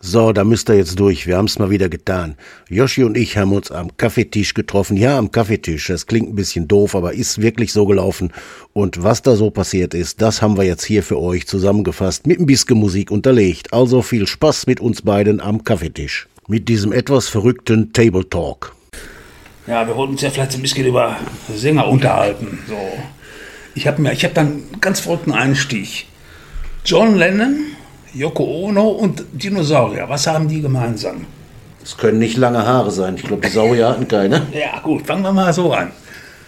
So, da müsst ihr jetzt durch. Wir haben es mal wieder getan. Joschi und ich haben uns am Kaffeetisch getroffen. Ja, am Kaffeetisch. Das klingt ein bisschen doof, aber ist wirklich so gelaufen. Und was da so passiert ist, das haben wir jetzt hier für euch zusammengefasst, mit ein bisschen Musik unterlegt. Also viel Spaß mit uns beiden am Kaffeetisch. Mit diesem etwas verrückten Table Talk. Ja, wir wollten uns ja vielleicht ein bisschen über Sänger unterhalten. So. Ich hab dann einen ganz verrückten Einstieg. John Lennon, Yoko Ono und Dinosaurier. Was haben die gemeinsam? Es können nicht lange Haare sein. Ich glaube, die Saurier hatten keine. Ja, gut, fangen wir mal so an.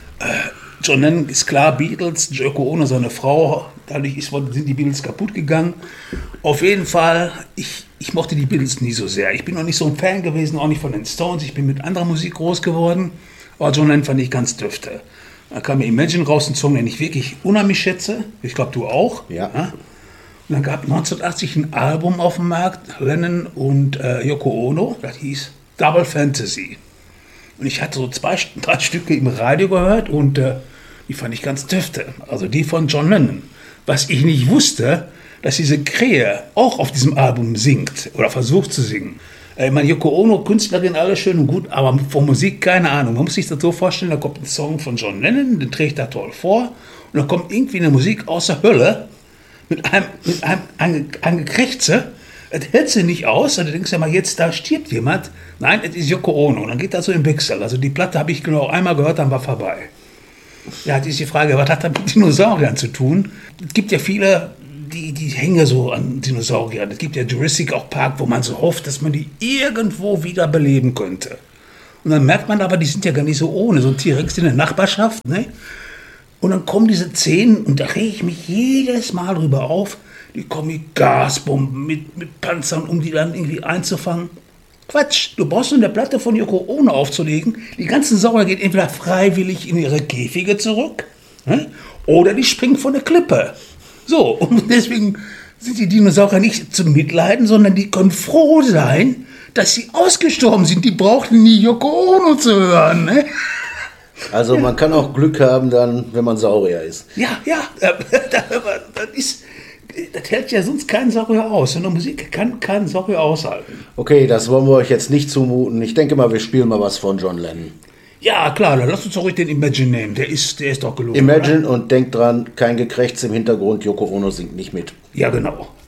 John Lennon ist klar, Beatles, Yoko Ono seine Frau. Dadurch sind die Beatles kaputt gegangen. Auf jeden Fall, ich mochte die Beatles nie so sehr. Ich bin noch nicht so ein Fan gewesen, auch nicht von den Stones. Ich bin mit anderer Musik groß geworden. Aber John Lennon fand ich ganz dufte. Da kam mir Imagine raus, ein Song, den ich wirklich unheimlich schätze. Ich glaube, du auch. Ja. Und dann gab 1980 ein Album auf dem Markt, Lennon und Yoko Ono, das hieß Double Fantasy. Und ich hatte so 2-3 Stücke im Radio gehört und die fand ich ganz dufte. Also die von John Lennon. Was ich nicht wusste, dass diese Krähe auch auf diesem Album singt oder versucht zu singen. Ich meine, Yoko Ono, Künstlerin, alles schön und gut, aber von Musik keine Ahnung. Man muss sich das so vorstellen, da kommt ein Song von John Lennon, den trägt er toll vor und dann kommt irgendwie eine Musik aus der Hölle, mit einem Gekrächze, das hält sie nicht aus, und du denkst ja mal, jetzt da stirbt jemand. Nein, es ist Yoko Ono. Und dann geht das so im Wechsel. Also die Platte habe ich genau einmal gehört, dann war vorbei. Ja, jetzt ist die Frage, was hat das mit Dinosauriern zu tun? Es gibt ja viele, die hängen so an Dinosauriern. Es gibt ja Jurassic Park, wo man so hofft, dass man die irgendwo wieder beleben könnte. Und dann merkt man aber, die sind ja gar nicht so ohne. So ein T-Rex in der Nachbarschaft, ne? Und dann kommen diese Szenen, und da rege ich mich jedes Mal drüber auf, die kommen mit Gasbomben, mit Panzern, um die dann irgendwie einzufangen. Quatsch, du brauchst nur eine Platte von Yoko Ono aufzulegen. Die ganzen Saurier gehen entweder freiwillig in ihre Käfige zurück, ne? Oder die springen von der Klippe. So, und deswegen sind die Dinosaurier nicht zum Mitleiden, sondern die können froh sein, dass sie ausgestorben sind. Die brauchten nie Yoko Ono zu hören, ne? Also man kann auch Glück haben dann, wenn man Saurier ist. Ja, das hält ja sonst kein Saurier aus. Und Musik kann kein Saurier aushalten. Okay, das wollen wir euch jetzt nicht zumuten. Ich denke mal, wir spielen mal was von John Lennon. Ja, klar, dann lass uns doch ruhig den Imagine nehmen. Der ist doch gelungen. Imagine, oder? Und denkt dran, kein Gekrächz im Hintergrund, Yoko Ono singt nicht mit. Ja, genau.